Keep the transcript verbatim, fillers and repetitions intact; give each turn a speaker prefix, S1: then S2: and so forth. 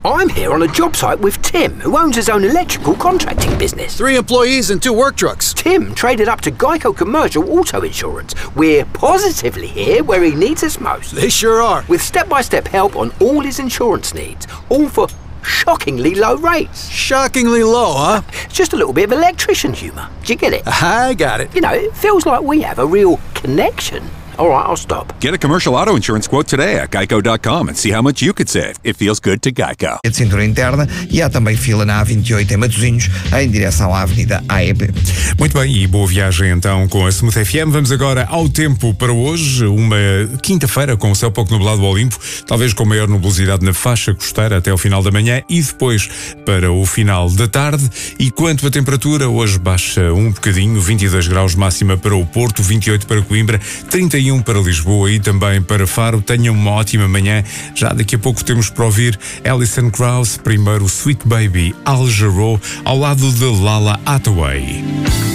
S1: I'm here on a job site with Tim, who owns his own electrical contracting business.
S2: Three employees and two work trucks.
S1: Tim traded up to Geico Commercial Auto Insurance. We're positively here where he needs us most.
S2: They sure are.
S1: With step-by-step help on all his insurance needs, all for shockingly low rates.
S2: Shockingly low, huh?
S1: It's just a little bit of electrician humour. Do you get it?
S2: I got it.
S1: You know, it feels like we have a real connection. All right, I'll stop.
S3: Get a commercial auto insurance quote today at geico dot com and see how much you could save. It feels good to Geico.
S4: De cintura interna e há também fila na A vinte e oito em Matosinhos em direção à Avenida A E P.
S5: Muito bem, e boa viagem então com a Smooth F M. Vamos agora ao tempo para hoje, uma quinta-feira com o céu pouco nublado ao limpo, talvez com maior nubosidade na faixa costeira até ao final da manhã e depois para o final da tarde. E quanto à temperatura, hoje baixa um bocadinho, vinte e dois graus máxima para o Porto, vinte e oito para Coimbra, trinta e um para Lisboa e também para Faro. Tenham uma ótima manhã. Já daqui a pouco temos para ouvir Alison Krauss, primeiro Sweet Baby, Al Jarreau, ao lado de Lala Hathaway.